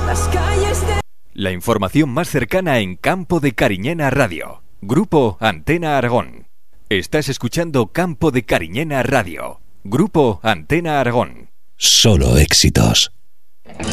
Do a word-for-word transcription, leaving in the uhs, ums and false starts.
las calles de... La información más cercana en Campo de Cariñena Radio. Grupo Antena Aragón. Estás escuchando Campo de Cariñena Radio. Grupo Antena Aragón. Solo éxitos.